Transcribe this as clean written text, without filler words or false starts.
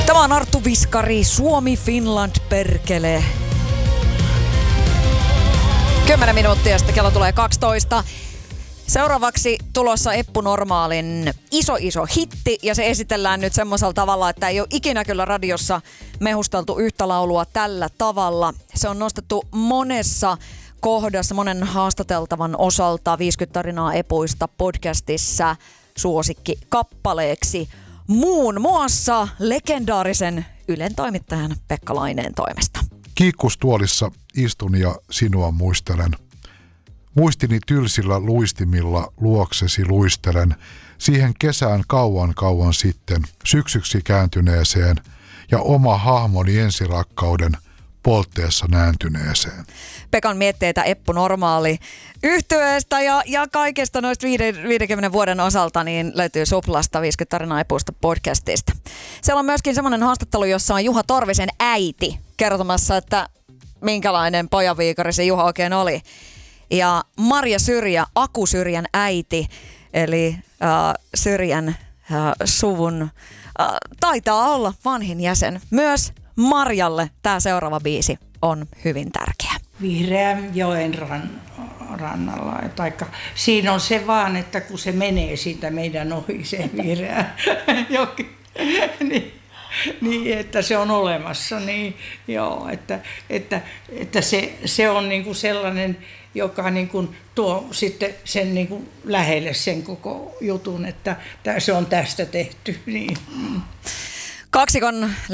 Tämä on Arttu Viskari, Suomi Finland perkele. 10 minuuttia sitten kello tulee 12. Seuraavaksi tulossa Eppu Normaalin iso hitti ja se esitellään nyt semmoisella tavalla, että ei ole ikinä kyllä radiossa mehusteltu yhtä laulua tällä tavalla. Se on nostettu monessa kohdassa, monen haastateltavan osalta 50 tarinaa Epuista podcastissa suosikki kappaleeksi. Muun muassa legendaarisen Ylen toimittajan Pekka Laineen toimesta. Kiikkustuolissa istun ja sinua muistelen. Muistini tylsillä luistimilla luoksesi luistelen, siihen kesään kauan sitten, syksyksi kääntyneeseen ja oma hahmoni ensirakkauden poltteessa nääntyneeseen. Pekan mietteitä Eppu Normaali yhtyeestä ja kaikesta noista 50 vuoden osalta niin löytyy Suplasta 50 tarinaa Epuista podcastista. Siellä on myöskin semmoinen haastattelu, jossa on Juha Torvisen äiti kertomassa, että minkälainen pojaviikari se Juha oikein oli. Ja Marja Syrjä, Aku Syrjän äiti, eli Syrjän suvun taitaa olla vanhin jäsen. Myös Marjalle tämä seuraava biisi on hyvin tärkeä. Vihreän joen rannalla. Taikka siinä on se vaan, että kun se menee siitä meidän ohi, se vihreä joki, niin, että se on olemassa. Niin, joo, että se on niinku sellainen, joka niinku tuo sitten sen niinku lähelle sen koko jutun, että se on tästä tehty. Niin. Kaksikon